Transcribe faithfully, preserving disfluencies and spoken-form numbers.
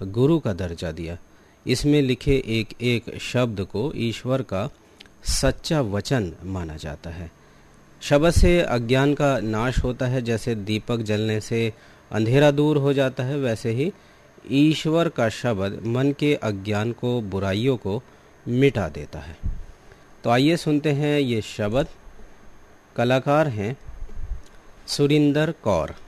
गुरु का दर्जा दिया। इसमें लिखे एक एक शब्द को ईश्वर का सच्चा वचन माना जाता है। शब्द से अज्ञान का नाश होता है। जैसे दीपक जलने से अंधेरा दूर हो जाता है, वैसे ही ईश्वर का शब्द मन के अज्ञान को, बुराइयों को मिटा देता है। तो आइए सुनते हैं ये शब्द। कलाकार हैं सुरिंदर कौर।